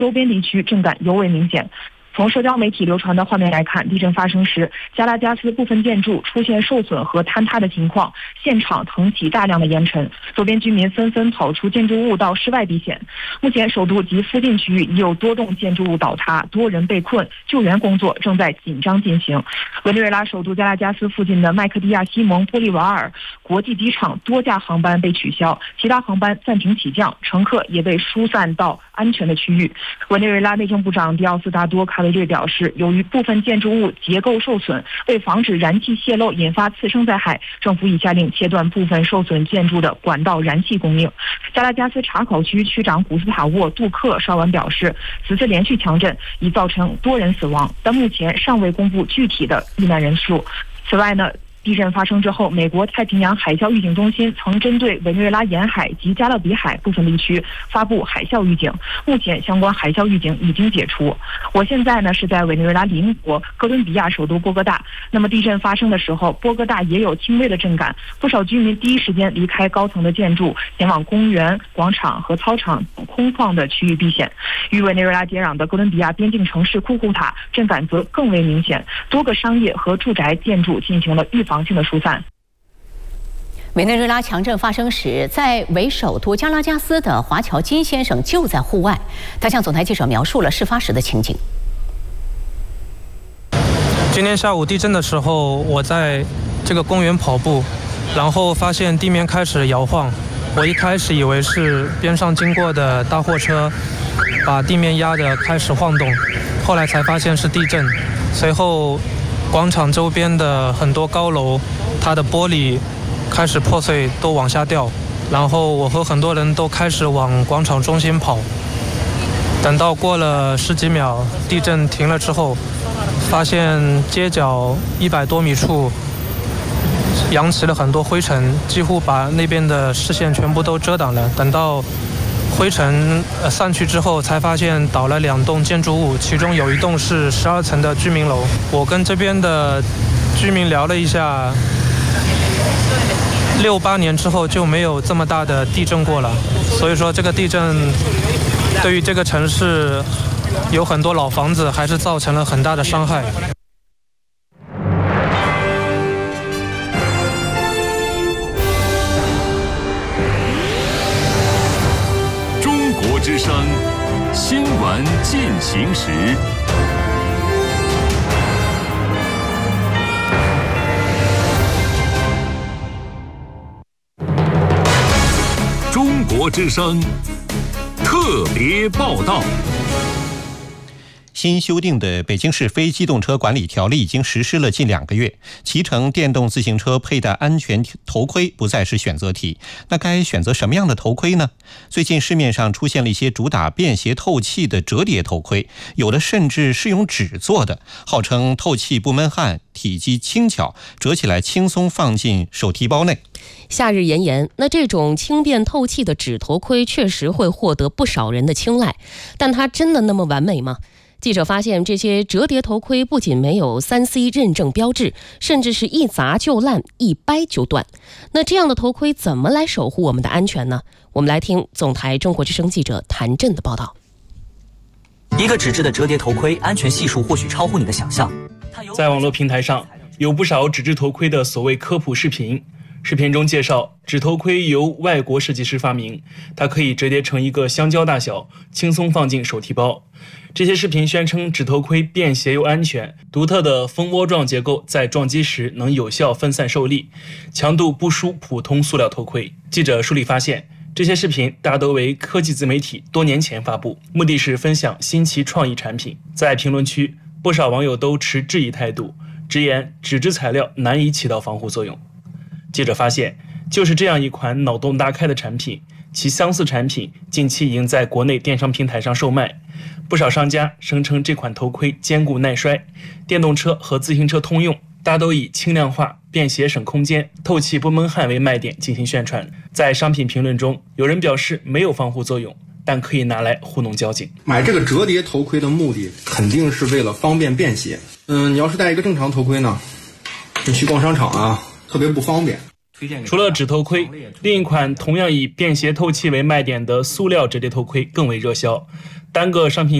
周边地区震感尤为明显。从社交媒体流传的画面来看，地震发生时，加拉加斯部分建筑出现受损和坍塌的情况，现场腾起大量的烟尘，周边居民纷纷跑出建筑物到室外避险。目前，首都及附近区域已有多栋建筑物倒塌，多人被困，救援工作正在紧张进行。委内瑞拉首都加拉加斯附近的麦克蒂亚西蒙波利瓦尔国际机场多架航班被取消，其他航班暂停起降，乘客也被疏散到安全的区域。委内瑞拉内政部长迪奥斯达多卡维略表示，由于部分建筑物结构受损，为防止燃气泄漏引发次生灾害，政府已下令切断部分受损建筑的管道燃气供应。加拉加斯查考区区长古斯塔沃·杜克稍晚表示，此次连续强震已造成多人死亡，但目前尚未公布具体的遇难人数。此外呢，地震发生之后，美国太平洋海啸预警中心曾针对委内瑞拉沿海及加勒比海部分地区发布海啸预警，目前相关海啸预警已经解除。我现在呢是在委内瑞拉邻国哥伦比亚首都波哥大。那么地震发生的时候，波哥大也有轻微的震感，不少居民第一时间离开高层的建筑，前往公园、广场和操场等空旷的区域避险。与委内瑞拉接壤的哥伦比亚边境城市库库塔震感则更为明显，多个商业和住宅建筑进行了预防性的疏散。 委内瑞拉强震发生时，在为首都加拉加斯的华侨金先生就在户外，他向总台记者描述了事发时的情景。 今天下午地震的时候，我在这个公园跑步，然后发现地面开始摇晃。我一开始以为是边上经过的大货车把地面压得开始晃动，后来才发现是地震。随后广场周边的很多高楼，它的玻璃开始破碎，都往下掉。然后我和很多人都开始往广场中心跑。等到过了10几秒，地震停了之后，发现街角100多米处扬起了很多灰尘，几乎把那边的视线全部都遮挡了。等到灰尘散去之后，才发现倒了2栋建筑物，其中有一栋是12层的居民楼。我跟这边的居民聊了一下，68年之后就没有这么大的地震过了，所以说这个地震对于这个城市有很多老房子还是造成了很大的伤害。 中国之声新闻进行时。中国之声特别报道。 新修订的北京市非机动车管理条例已经实施了近2个月，骑乘电动自行车佩戴安全头盔不再是选择题。那该选择什么样的头盔呢？最近市面上出现了一些主打便携透气的折叠头盔，有的甚至是用纸做的，号称透气不闷汗，体积轻巧，折起来轻松放进手提包内。 夏日炎炎，那这种轻便透气的纸头盔确实会获得不少人的青睐，但它真的那么完美吗？记者发现，这些折叠头盔不仅没有3C 认证标志，甚至是一砸就烂，一掰就断。那这样的头盔怎么来守护我们的安全呢？我们来听总台中国之声记者谭震的报道。 一个纸质的折叠头盔，安全系数或许超乎你的想象。 在网络平台上有不少纸质头盔的所谓科普视频，视频中介绍纸头盔由外国设计师发明，它可以折叠成一个香蕉大小，轻松放进手提包。这些视频宣称纸头盔便携又安全，独特的蜂窝状结构在撞击时能有效分散受力，强度不输普通塑料头盔。记者梳理发现，这些视频大都为科技自媒体多年前发布，目的是分享新奇创意产品。在评论区，不少网友都持质疑态度，直言纸质材料难以起到防护作用。记者发现，就是这样一款脑洞大开的产品，其相似产品近期已经在国内电商平台上售卖。不少商家声称这款头盔坚固耐摔，电动车和自行车通用，大都以轻量化、便携省空间、透气不闷汗为卖点进行宣传。在商品评论中，有人表示没有防护作用，但可以拿来糊弄交警。 买这个折叠头盔的目的肯定是为了方便便携。你要是戴一个正常头盔呢，你去逛商场啊特别不方便。 除了纸头盔，另一款同样以便携透气为卖点的塑料折叠头盔更为热销，单个商品